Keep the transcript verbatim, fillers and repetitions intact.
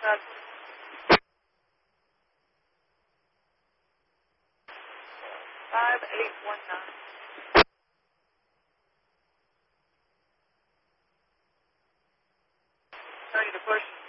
Uh, five eight one nine. Ready to push.